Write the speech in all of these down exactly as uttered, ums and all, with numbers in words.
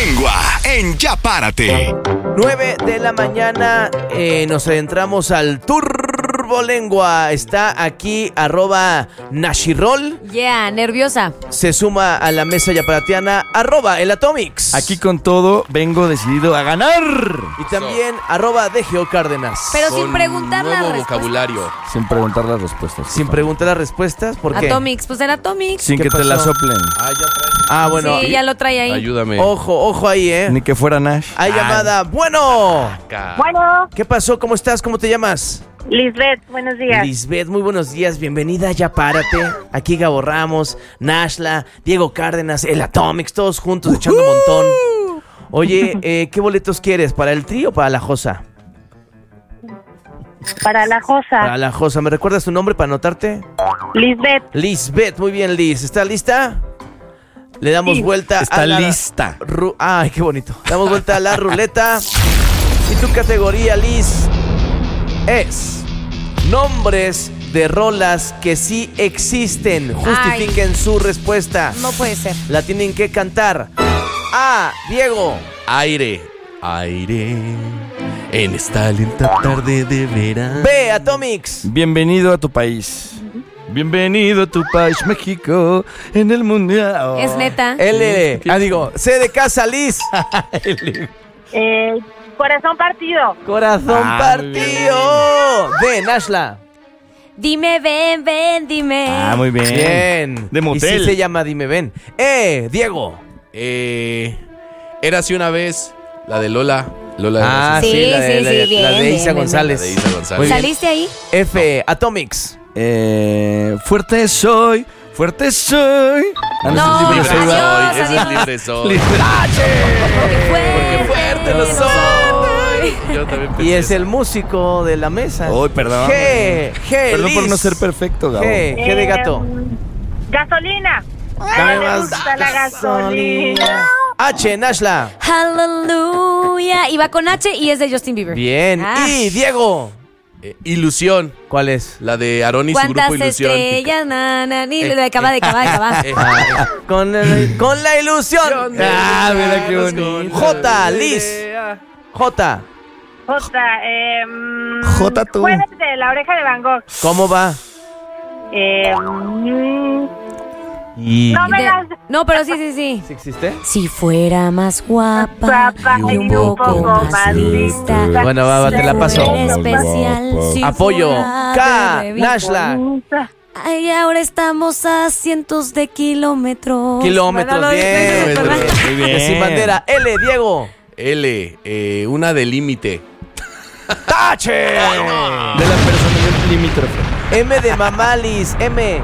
Turbolengua en Ya Párate. nueve de la mañana, eh, nos adentramos al Turbolengua. Está aquí, arroba Nashirol. Yeah, nerviosa. Se suma a la mesa yaparatiana, arroba el Atomics. Aquí con todo, vengo decidido a ganar. Y también, arroba de Geo Cárdenas. Pero Con sin preguntar las nuevo respuestas. vocabulario. Sin preguntar las respuestas. Sin preguntar las respuestas, ¿por qué? Atomics, pues el Atomics. Sin ¿Qué que te la pasó? soplen. Ah, ya trae. Ah, bueno. Sí, ya lo trae ahí. Ayúdame. Ojo, ojo ahí, ¿eh? Ni que fuera Nash. Hay Ah. llamada. Bueno. Acá. Bueno, ¿Qué pasó? ¿Cómo estás? ¿Cómo te llamas? Lisbeth, buenos días. Lisbeth, muy buenos días. Bienvenida a Ya Párate. Aquí Gabo Ramos, Nashla, Diego Cárdenas, el Atomics, todos juntos echando un montón. Oye, eh, ¿qué boletos quieres? ¿Para el trío o para la Josa? Para la Josa, Para la Josa. ¿Me recuerdas tu nombre para anotarte? Lisbeth. Lisbeth, muy bien, Liz. ¿Estás lista? Le damos Sí. vuelta Está a la... lista. Ru- Ay, qué bonito. Damos vuelta a la ruleta. Y tu categoría, Liz, es nombres de rolas que sí existen. Justifiquen su respuesta. No puede ser. La tienen que cantar. A, Diego. Aire. Aire. En esta lenta tarde de verano. B, Atomics. Bienvenido a tu país. Bienvenido a tu país, México, en el mundial. Es neta. L, ah, digo, C de casa, Liz. Eh, corazón partido. Corazón Ah, partido. D, Nashla. Dime, ven, ven, dime. Ah, muy bien. Bien. De motel. Y sí se llama Dime Ven. E, Diego. Eh, Érase una vez la de Lola. Lola. Ah, Sí, sí, la de, sí, la, sí, de- bien, la de bien, Isa bien, González. bien. La de Isa González. Muy bien. ¿Saliste ahí? F, Atomics. Eh, fuerte soy, fuerte soy. Ah, No, ese es libre soy, adiós, ¿verdad? Ese es adiós. libre soy. Libre. Porque fuerte, fuerte lo soy. Yo también Y pensé es eso. el músico de la mesa. Uy, perdón. G, G, Perdón por Liz. no ser perfecto, Gabo. G, G de gato. Eh, gasolina. Dame me más gusta la gasolina. H, Nashla. Hallelujah. Y va con H y es de Justin Bieber. Bien. Ah. Y Diego. Eh, Ilusión. ¿Cuál es? La de Aarón y su ¿Cuántas grupo Ilusión. estrellas? Na, na, ni, Eh, de acaba, de acaba, de acaba. Eh, Con, el- con la ilusión. Ah, mira qué bonito. J, Liz. J. J, eh, mm, J tú. Jueves de la oreja de Van Gogh. ¿Cómo va? Eh, mm, Y... no me De- las... no, pero sí, sí, sí. ¿Sí existe? Si fuera más guapa, Guapa y un poco más lista. Bueno, va, va, te la paso. Fuera especial, si Apoyo. fuera K, de revista. Nashla. Ay, ahora estamos a cientos de kilómetros. Kilómetros, Bueno, lo dije, bien. ¿verdad? Muy bien. Que sin bandera. L, Diego. L. Eh, una de límite. ¡Tache! De la personalidad limítrofe. M de Mamalis. M. Eh,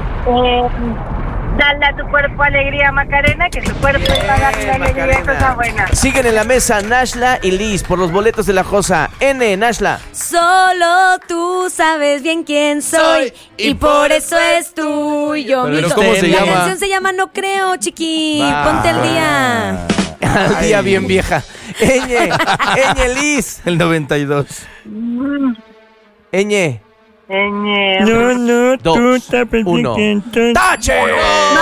dale a tu cuerpo alegría, Macarena, que tu cuerpo está dando Bien, alegría, Macarena. cosa buena. Siguen en la mesa Nashla y Liz por los boletos de la Josa. N, Nashla. Solo tú sabes bien quién soy, Soy, y, y por por eso es tuyo. Pero mi ¿cómo so- se La llama? canción se llama No Creo, chiqui. Va. Ponte al día. Al día bien vieja. Ñ. Ñ, Liz. El noventa y dos. Ñ. Eñe. no, Dos, uno. ¡Tache! Ay,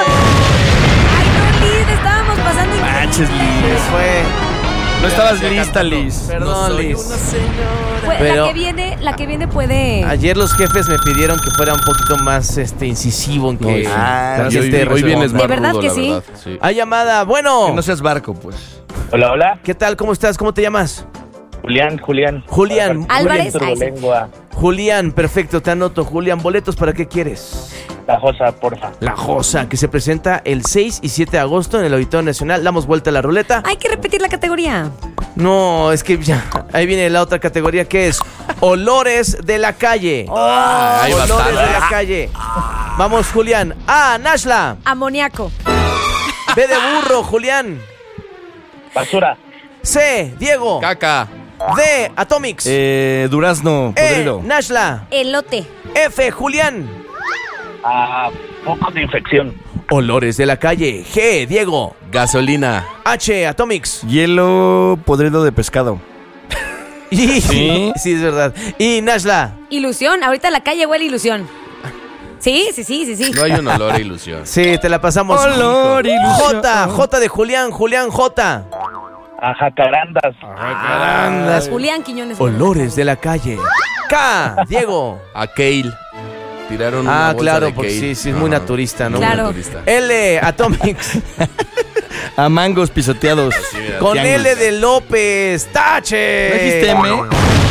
no, Liz, estábamos pasando Manches, increíble. Liz. Fue. No estabas Ya lista, cantando. Liz. Perdón, No soy Liz. una señora. Fue- Pero- la que viene, la que viene puede. Ayer los jefes me pidieron que fuera un poquito más este incisivo en que No, sí. Ah, la Y hoy, gente hoy vienes responda. más ¿De verdad rudo, que la sí? verdad. Sí. Hay llamada. Bueno. Que no seas barco, pues. Hola, hola. ¿Qué tal? ¿Cómo estás? ¿Cómo te llamas? Julián, Julián. Julián. Álvarez. Julián Ay, sí. Turbolengua. Julián, perfecto, te anoto. Julián, ¿boletos para qué quieres? La Josa, porfa. La Josa, que se presenta el seis y siete de agosto en el Auditorio Nacional. Damos vuelta a la ruleta. Hay que repetir la categoría. No, es que ya. Ahí viene la otra categoría que es Olores de la calle. Ah, hay Olores bastante. de la calle. Vamos, Julián. A, Nashla. Amoníaco. B de burro, Julián. Basura. C, Diego. Caca. D, Atomics. Eh, durazno, E, podrido. Nashla. Elote. F, Julián. Ah, focos de infección. Olores de la calle. G, Diego. Gasolina. H, Atomics. Hielo podrido de pescado. Y, ¿Sí? sí, es verdad. Y Nashla. Ilusión. Ahorita la calle huele ilusión. Sí, sí, sí, sí, sí. No hay un olor a ilusión. Sí, te la pasamos. Olor, ilusión. J, J de Julián, Julián J. A jacarandas. Jacarandas. Julián Quiñones. Olores de la calle. K, Diego. A Kale. Tiraron una Ah, bolsa claro, de porque Kale. sí, sí, es muy Ajá. naturista, ¿no? Claro. Muy naturista. L, Atomics. A mangos pisoteados. mira. Con Tianguis. L de López. ¡Tache! ¿No dijiste M?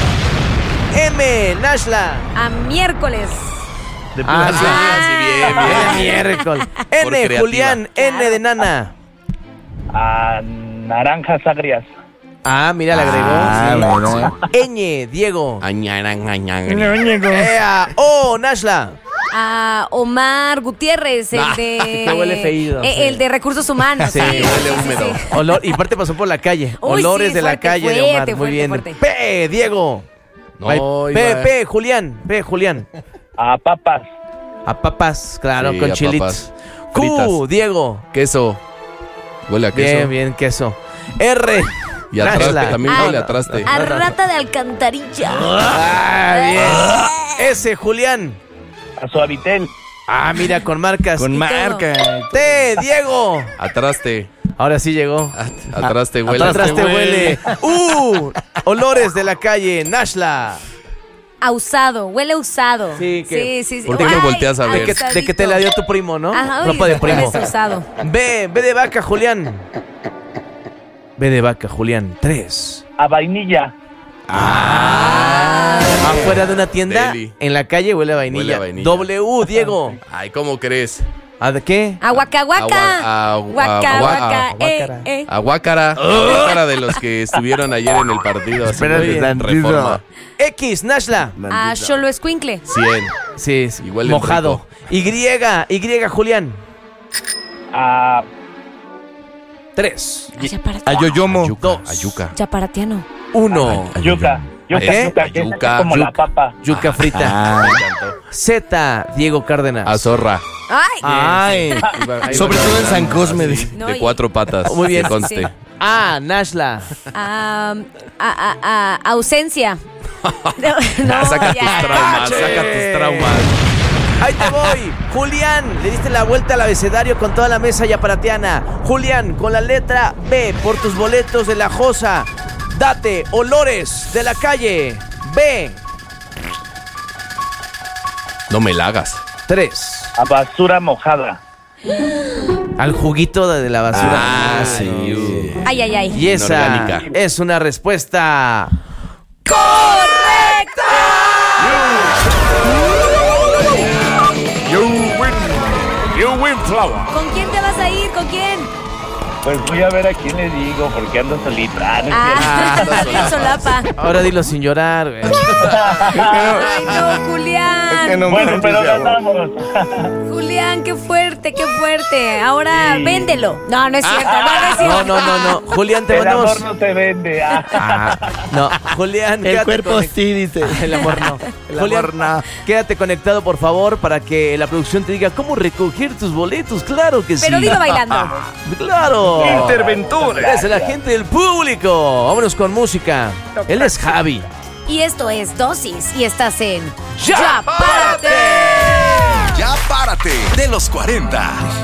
M, Nashla. A miércoles. Ah, Ah. Sí, bien, N, bien. miércoles. Por N, creativa. Julián. N de Nana. A naranjas agrias. Ah, mira, le agregó. Ah, sí. bueno. Ñ, Diego. Añaran, añaran. Ea, O, Nashla. A Omar Gutiérrez, el Ah, de. que huele feído, eh, sí. El de recursos humanos. Sí, sí, huele sí, sí, húmedo. sí. Olor, y parte pasó por la calle. Uy, Olores sí, de la fuerte, calle de fuerte, Omar. Muy fuerte, bien. fuerte. P, Diego. No, P, iba- P, Julián. P, Julián. A papas. A papas, claro, Sí, con a chilitos. papas. Q, Fritas. Diego. Queso. Huele a queso. Bien, bien, queso. R. Y atrás, Nashla. también Ah, huele a traste. A rata de alcantarilla. Ah, bien. S, Julián. A suavitel. Ah, mira, con marcas. Con Y marca. T, Diego. A traste. Ahora sí llegó. A traste huele. Atrás te huele. Uh, olores de la calle. Nashla. A usado, huele a usado. Sí, que- sí, sí, sí. ¿Por qué me Ay, volteas a ver? De que, de que te la dio tu primo, ¿no? Ajá, Ropa de uy, primo. huele a usado. B, B de vaca, Julián. B de vaca, Julián. Tres. A vainilla. Afuera de una tienda, Deli. en la calle huele a vainilla. Huele a vainilla. W, Diego. Ay, ¿cómo crees? ¿A de qué? A Waka Waka. Agua- a- Waka a- Waka. a- Eh, guácara. eh. Aguácara. Aguácara de los que estuvieron ayer en el partido. haciendo Espérate tantito. Reforma. X, Nashla. A Xolo Escuincle. cien. Sí, sí. Y huele Mojado. Y, Y, Julián. A Tres. A Yapara- A Yoyomo. Ayuca. Ayuca. Yaparatiano. Uno. yuca. Yuca, ¿Eh? yuca, que es Yuca, como la yuca. papa. Yuca frita. Ah. Me encantó. Z, Diego Cárdenas. A zorra. Ay. Ay. Ahí Sobre va. todo en San Cosme. dice. No, De y- cuatro patas. Muy bien. Que conste. Sí. A, Nashla. A, a, a, a- ausencia. No, no, saca ya. tus traumas, saca tus traumas. Ahí te voy. Julián, le diste la vuelta al abecedario con toda la mesa yaparatiana. Julián, con la letra B, por tus boletos de la Josa. Date olores de la calle. B. No me la hagas. Tres. A basura mojada. Al juguito de de la basura. Ah, sí. Ay, ay, ay. Y esa Inorgánica. es una respuesta. ¿Con quién te vas a ir? ¿Con quién? Pues voy a ver a quién le digo, porque ando solita. Ah, no es Ah, anda bien solapa. Ahora dilo sin llorar, güey. Ay, no, Julián. Que no cierto. Bueno, me pero entusiasmo. ganamos. Julián, qué fuerte, qué fuerte. Ahora Sí. véndelo. No, no es cierto. No, no es cierto. No, no, no, no. Julián, te El mandamos. amor no se vende. Ah. Ah, no, Julián, El quédate cuerpo conect- sí, dice. El amor no. El Julián, amor no. quédate conectado, por favor, para que la producción te diga cómo recoger tus boletos. Claro que sí. Pero dilo bailando. ¡Claro! Interventores. Es la gente del público. Vámonos con música. Él es Javi. Y esto es Dosis y estás en ¡Ya, párate! Ya párate de los cuarenta.